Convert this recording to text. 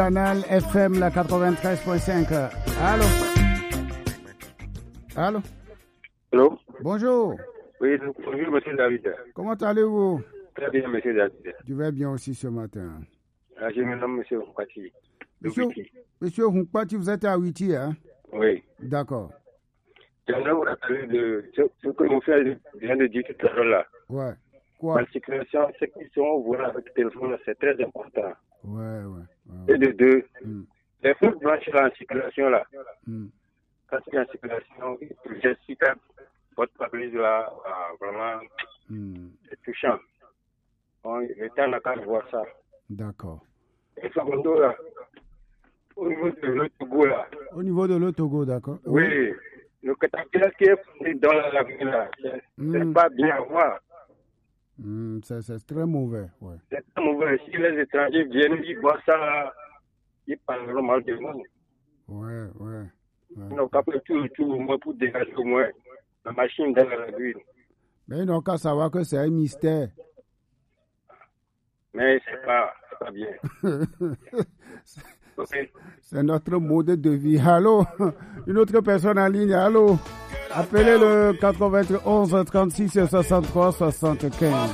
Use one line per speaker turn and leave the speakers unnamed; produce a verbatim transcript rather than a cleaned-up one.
Canal F M, la quatre-vingt-treize virgule cinq. Allô? Allô?
Allô?
Bonjour.
Oui, bonjour, monsieur David.
Comment allez-vous?
Très bien, monsieur David.
Je vais bien aussi ce matin.
Ah, je me nomme monsieur Hunkpati.
Monsieur, monsieur Hunkpati, vous êtes à Witi, hein?
Oui.
D'accord.
J'aimerais vous rappeler de ce, ce que mon frère vient de dire tout à l'heure là.
Ouais. Quoi?
La circulation, ce qu'ils sont voilà avec le téléphone, c'est très important.
Ouais, ouais. ouais.
Et de deux,
mm.
les fautes blanches là en circulation là,
mm.
quand c'est en circulation, je suis quand votre papelise là, ah, vraiment,
mm.
c'est touchant. Bon, l'État n'a qu'à voir ça.
D'accord.
Et secondo là, au niveau de l'Autogo là.
Au niveau de l'Autogo, d'accord.
Oui. oui. Le caterpillar qui est fourni dans la ville là, c'est mm. pas bien à voir.
Mm, c'est, c'est très mauvais, ouais.
C'est très mauvais. Si les étrangers viennent, ils voient ça, ils parleront mal de nous.
Ouais, ouais. ouais.
Ils n'ont qu'à faire tout le tour au moins pour dégager au moins la machine dans la ville.
Mais ils n'ont qu'à savoir que c'est un mystère.
Mais c'est pas, c'est pas bien.
c'est, okay. c'est notre mode de vie. Allô? Une autre personne en ligne, allô? Appelez le quatre-vingt-onze trente-six soixante-trois soixante-quinze.